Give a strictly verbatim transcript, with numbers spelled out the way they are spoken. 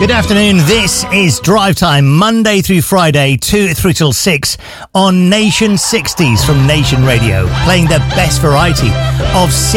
Good afternoon. This is Drive Time, Monday through Friday, two through till six on Nation sixties from Nation Radio, playing the best variety of